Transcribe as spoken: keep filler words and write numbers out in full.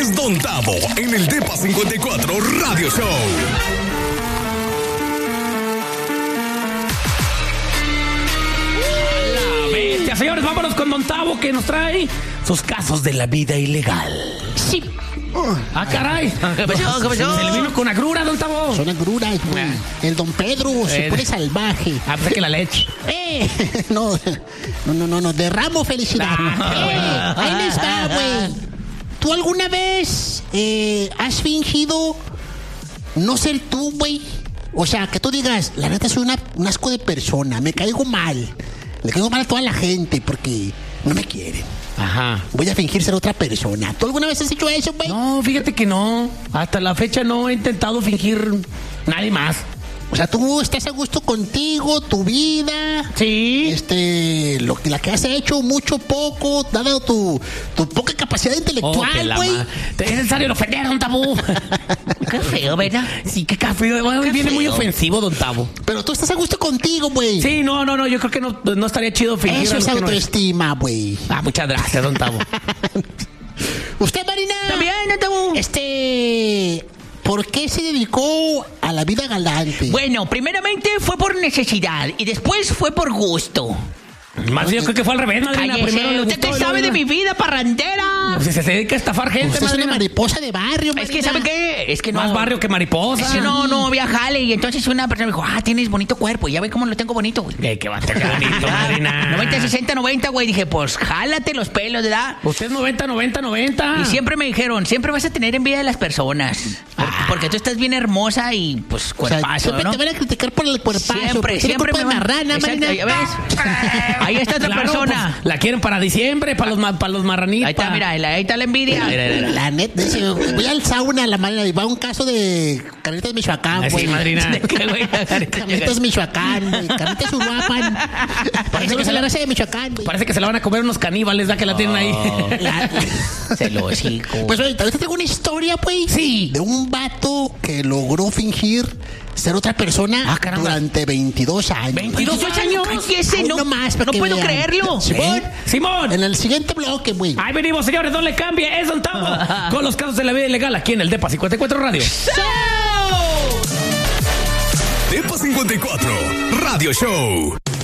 es Don Tavo en el Depa cincuenta y cuatro Radio Show. Bestia, señores, vámonos con Don Tavo, que nos trae sus casos de la vida ilegal. Sí. Ah, caray. ¿Qué pasó? ¿Qué pasó? Se le vino con agrura, Don Tavo. Son agruras, güey. El Don Pedro se Eh, pone salvaje. Ah, pues que la leche. Eh, no, no, no, no, no, derramo felicidad. Eh, ahí les va, güey. ¿Tú alguna vez eh, has fingido no ser tú, güey? O sea, que tú digas, la neta soy una, un asco de persona, me caigo mal. Le caigo mal a toda la gente porque no me quieren. Ajá. Voy a fingir ser otra persona. ¿Tú alguna vez has hecho eso, güey? No, fíjate que no. Hasta la fecha no he intentado fingir nadie más. O sea, tú estás a gusto contigo, tu vida. Sí. Este, lo que la que has hecho, mucho, poco, dado tu, tu poca capacidad Oh, que intelectual, la güey. ma- Es necesario ofender, Don Tavo. Qué feo, ¿verdad? Sí, qué feo. Bueno, Qué viene muy feo. ofensivo, Don Tavo. Pero tú estás a gusto contigo, güey. Sí, no, no, no. Yo creo que no, no estaría chido fingir Eso es algo que no es. autoestima, güey. Ah, muchas gracias, Don Tavo. ¿Usted, Marina? También, no te... Este, ¿por qué se dedicó a la vida galante? Bueno, primeramente fue por necesidad y después fue por gusto. Más bien, yo creo que fue al revés, madrina. Cállese, Primero le ¿usted gustó qué y sabe luego- de mi vida parrandera? Pues si se dedica a estafar gente, Usted es una madrina. mariposa de barrio, Es que, Marina. ¿sabe qué? Es que no... Más barrio que mariposa. Es que no, no había jale. Y entonces una persona me dijo, ah, tienes bonito cuerpo. Y ya ve cómo lo tengo bonito, güey. Eh, que va a tener bonito, madrina. noventa, sesenta, noventa, güey. Dije, pues jálate los pelos, ¿verdad? Usted es noventa, noventa, noventa. Y siempre me dijeron, siempre vas a tener envidia de las personas. Por- Porque tú estás bien hermosa y pues O sea, cuerpazo, siempre ¿no? te van a criticar por el cuerpazo. Siempre, porque tiene siempre cuerpo me de van- marrana, Exacto, Marina. ¿ya ves? Ahí está otra Claro, persona. pues, la quieren para diciembre, para los, ma- para los marranitos. Ahí está, mira, ahí está la envidia. La neta, dice, voy al sauna, la Marina, y va un caso de Carnitas Michoacán, Ah, sí, güey. madrina. ¿De qué, güey? Carnitas Michoacán, güey. Carnitas Uruapan. Parece que se la raza de Michoacán, güey. Parece que se la van a comer unos caníbales, ¿da? Que la tienen ahí. La- Se lo hocico. Pues ahorita tengo una historia, güey. Sí. De un vato que logró fingir ser otra persona Ah, caramba. durante veintidós años. ¿veintidós años? Cállese, Ay, no, no más, para no que puedo vean. creerlo. Simón, Simón. en el siguiente bloque, güey. Ahí venimos, señores, no le cambie, es Don Tavo. Con los casos de la vida ilegal aquí en el Depa cincuenta y cuatro Radio. Depa cincuenta y cuatro Radio Show.